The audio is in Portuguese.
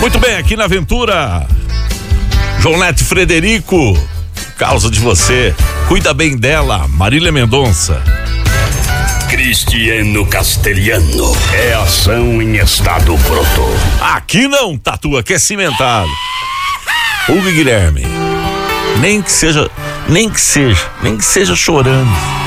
Muito bem, aqui na Aventura, João Neto Frederico, causa de você, cuida bem dela, Marília Mendonça. Cristiano Castelhano, é ação em estado pronto. Aqui não, Tatu, aqui é cimentado. Hugo e Guilherme, nem que seja chorando.